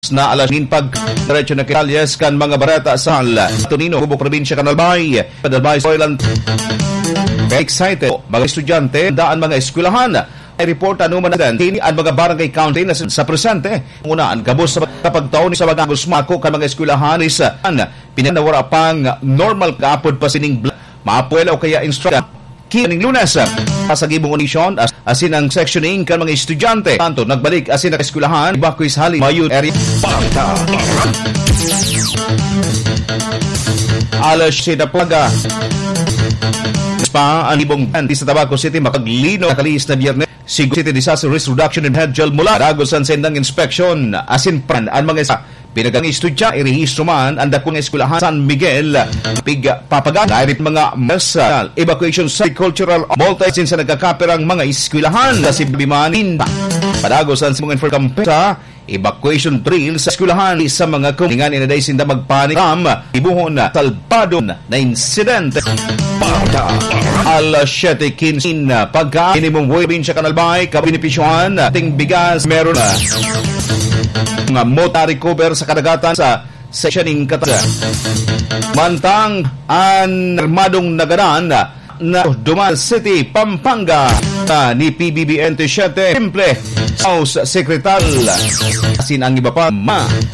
na alas pag diretso na Kitalles kan mga barata sa Tonino, Bubo Provincia, Canalbay, Soilan. Excited mga estudyante, daan mga eskwelahan. Ay report anuman na din ang mga barangay county na sa presente. Unaan kabos sa pagtaon sa mga gusmako kan mga eskwelahan is pinanawara pang normal kaapod pa sining maapuela o kaya instruct kining Lunes sa gibong unisyon asin ang sectioning kan mga estudyante. Tanto nagbalik asin ang eskwelahan Bakuis Hali Mayud area. Alas sida plaga pa ang ibong sa Tabaco City makaglino nakalis na Biyernes. Sigo City Disaster Risk Reduction and Headgel mula Ragosan sendang inspeksyon asin pan ang mga pinagang estudya irehistro man ang dakong eskwelahan San Miguel papagan dahil mga masal evacuation site cultural multi-sin sa nagkakaperang mga eskwelahan sa Bimanin Padagosan sa mga information evacuation drill sa eskwelahan sa mga kuningan inaday sinda magpanikam ibuhon na salbado na insidente alas 7:15 pagka minimum wage sa Canalbay kabinipisyohan ating bigas meron na nga mota recover sa kadagatan sa sectioning Kataga. Mantang ang armadong nagaran na Dumal City, Pampanga ni PBBN 7 Simple House Secretary asin ang iba pa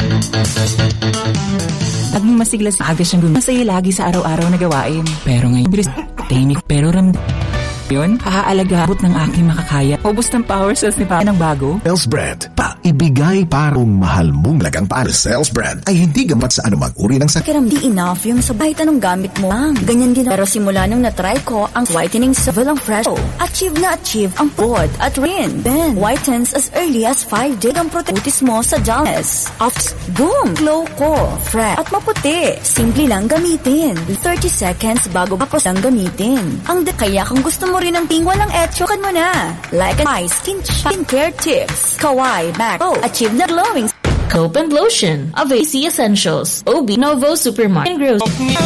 Naging masigla sa aga siyang masaya lagi sa araw-araw na gawain. Pero ngayon, tahimik pero yun, haaalagabot ng aking makakaya. Ubus ng power cells ni Papa ng bago. Cells brand, paibigay parang mahal mong lagang para Cells brand ay hindi gamot sa anumang uri ng sakit. Kiram di enough yung sa kahit anong gamit mo lang. Ganyan din. Pero simula nung na-try ko ang whitening Seville ang fresh. Achieve ang pod at rin. Then, whitens as early as 5 days ang protecutis mo sa dullness. Ops, boom! Glow ko, fresh at maputi. Simple lang gamitin. 30 seconds bago tapos lang gamitin. Kaya kung gusto mo rin ang walang etyokan mo na. Like my skincare tips. Kawaii Mac. Achieve na glowing. Cope and Lotion of AC Essentials. OB Novo Supermarket.